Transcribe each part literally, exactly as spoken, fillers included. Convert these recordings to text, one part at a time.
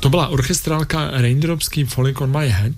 To byla orchestrálka Raindrops Keep Falling on My Head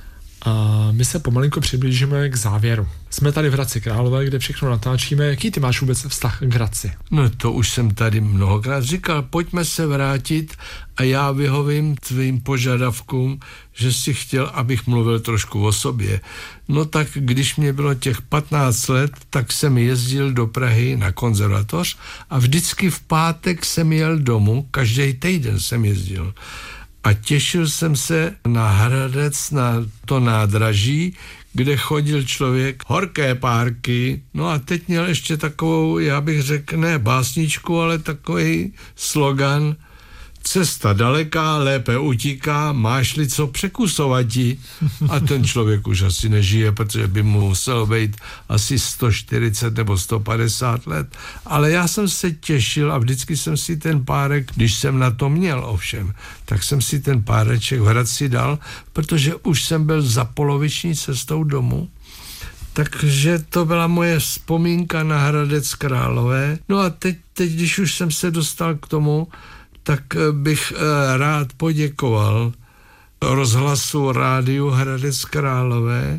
a my se pomalinko přiblížíme k závěru. Jsme tady v Hradci Králové, kde všechno natáčíme. Jaký ty máš vůbec vztah k Hradci? No to už jsem tady mnohokrát říkal, pojďme se vrátit a já vyhovím tvým požadavkům, že jsi chtěl, abych mluvil trošku o sobě. No tak když mě bylo těch patnáct let, tak jsem jezdil do Prahy na konzervatoř a vždycky v pátek jsem jel domů, každý týden jsem jezdil. A těšil jsem se na Hradec, na to nádraží, kde chodil člověk, horké párky. No a teď měl ještě takovou, já bych řekl, ne básničku, ale takový slogan: cesta daleká, lépe utíká, máš-li co překusovati. A ten člověk už asi nežije, protože by mu muselo být asi sto čtyřicet nebo sto padesát let. Ale já jsem se těšil a vždycky jsem si ten párek, když jsem na to měl ovšem, tak jsem si ten páreček v Hradci dal, protože už jsem byl za poloviční cestou domů. Takže to byla moje vzpomínka na Hradec Králové. No a teď, teď, když už jsem se dostal k tomu, tak bych rád poděkoval rozhlasu Rádiu Hradec Králové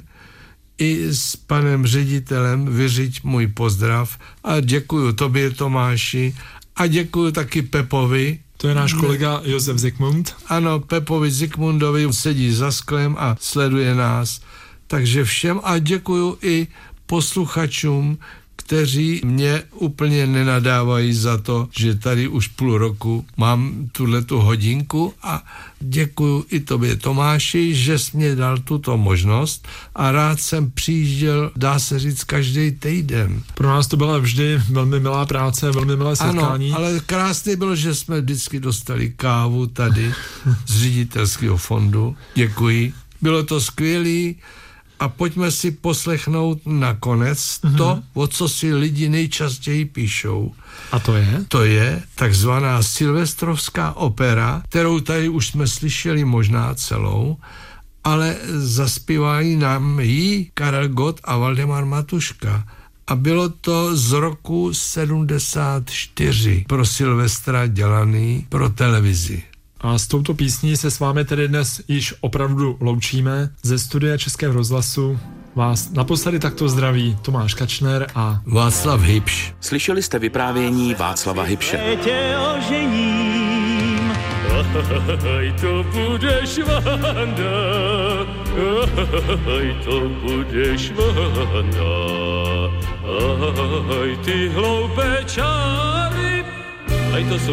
i s panem ředitelem vyřiď můj pozdrav a děkuju tobě, Tomáši, a děkuju taky Pepovi. To je náš kolega Josef Zikmund. Ano, Pepovi Zikmundovi sedí za sklem a sleduje nás. Takže všem a děkuju i posluchačům, kteří mě úplně nenadávají za to, že tady už půl roku mám tuhletu hodinku a děkuju i tobě, Tomáši, že jsi mě dal tuto možnost a rád jsem přijížděl, dá se říct, každý týden. Pro nás to byla vždy velmi milá práce, velmi milé setkání. Ano, ale krásné bylo, že jsme vždycky dostali kávu tady z ředitelského fondu. Děkuji. Bylo to skvělý. A pojďme si poslechnout nakonec mm-hmm. to, o co si lidi nejčastěji píšou. A to je? To je takzvaná silvestrovská opera, kterou tady už jsme slyšeli možná celou, ale zaspívají nám ji Karel Gott a Valdemar Matuška. A bylo to z roku sedmdesát čtyři pro Silvestra dělaný pro televizi. A s touto písní se s vámi tedy dnes již opravdu loučíme. Ze studia Českého rozhlasu vás naposledy takto zdraví Tomáš Kačner a Václav Hybš. Slyšeli jste vyprávění Václava Hybše. Aj to budeš Vanda, aj to budeš Vanda, aj ty hloupé čáry, aj to jsou